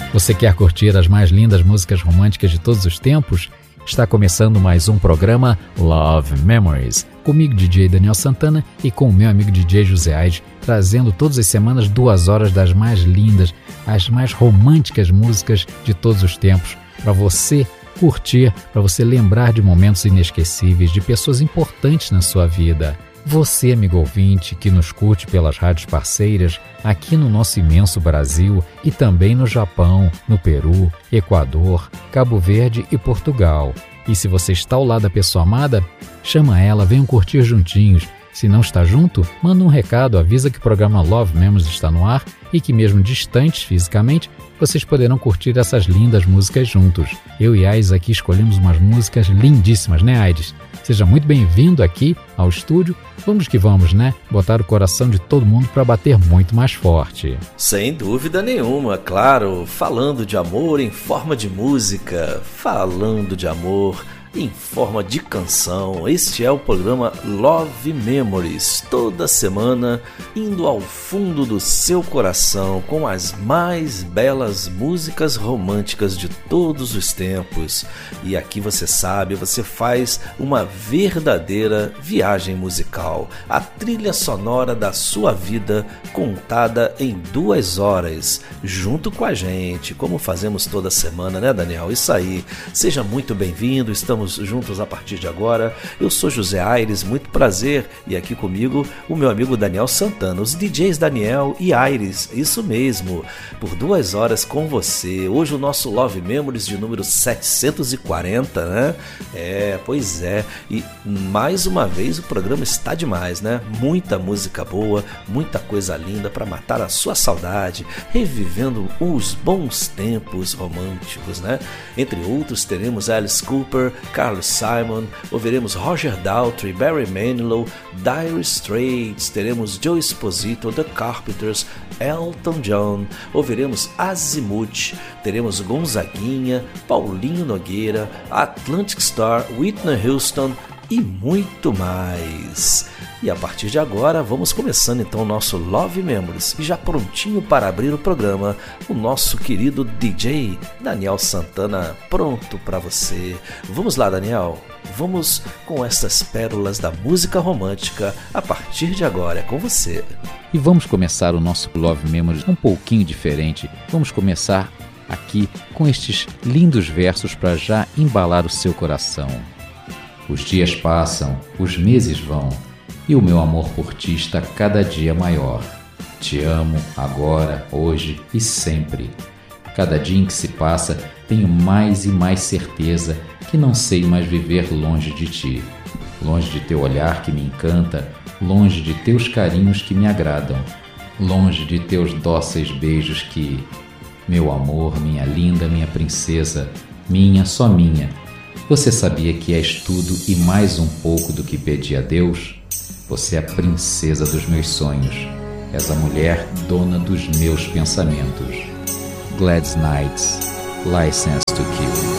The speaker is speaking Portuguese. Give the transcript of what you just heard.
Você quer curtir as mais lindas músicas românticas de todos os tempos? Está começando mais um programa Love Memories, comigo DJ Daniel Santana e com o meu amigo DJ José Aires, trazendo todas as semanas 2 horas das mais lindas, as mais românticas músicas de todos os tempos, para você curtir, para você lembrar de momentos inesquecíveis, de pessoas importantes na sua vida. Você, amigo ouvinte, que nos curte pelas rádios parceiras aqui no nosso imenso Brasil e também no Japão, no Peru, Equador, Cabo Verde e Portugal. E se você está ao lado da pessoa amada, chama ela, venham curtir juntinhos. Se não está junto, manda um recado, avisa que o programa Love Memories está no ar e que mesmo distantes fisicamente, vocês poderão curtir essas lindas músicas juntos. Eu e Aires aqui escolhemos umas músicas lindíssimas, né, Aires? Seja muito bem-vindo aqui ao estúdio. Vamos que vamos, né? Botar o coração de todo mundo para bater muito mais forte. Sem dúvida nenhuma, claro. Falando de amor em forma de música. Falando de amor em forma de canção. Este é o programa Love Memories, toda semana indo ao fundo do seu coração com as mais belas músicas românticas de todos os tempos. E aqui você sabe, você faz uma verdadeira viagem musical, a trilha sonora da sua vida contada em 2 horas, junto com a gente, como fazemos toda semana, né, Daniel? Isso aí, seja muito bem-vindo, estamos juntos a partir de agora. Eu sou José Aires, muito prazer, e aqui comigo o meu amigo Daniel Santana, os DJs Daniel e Aires, isso mesmo, por 2 horas com você. Hoje o nosso Love Memories de número 740, né? Pois é, e mais uma vez o programa está demais, né? Muita música boa, muita coisa linda para matar a sua saudade, revivendo os bons tempos românticos, né? Entre outros teremos Alice Cooper, Carlos Simon, ouviremos Roger Daltrey, Barry Manilow, Dire Straits, teremos Joe Esposito, The Carpenters, Elton John, ouviremos Azimuth, teremos Gonzaguinha, Paulinho Nogueira, Atlantic Starr, Whitney Houston e muito mais. E a partir de agora vamos começando então o nosso Love Memories, e já prontinho para abrir o programa, o nosso querido DJ Daniel Santana pronto para você. Vamos lá, Daniel, vamos com estas pérolas da música romântica a partir de agora, é com você. E vamos começar o nosso Love Memories um pouquinho diferente. Vamos começar aqui com estes lindos versos para já embalar o seu coração. Os dias passam, os meses vão, e o meu amor por ti está cada dia maior. Te amo agora, hoje e sempre. Cada dia em que se passa, tenho mais e mais certeza que não sei mais viver longe de ti. Longe de teu olhar que me encanta, longe de teus carinhos que me agradam, longe de teus dóceis beijos que... Meu amor, minha linda, minha princesa, minha, só minha. Você sabia que és tudo e mais um pouco do que pedi a Deus? Você é a princesa dos meus sonhos. És a mulher dona dos meus pensamentos. Gladys Knight, License to Kill.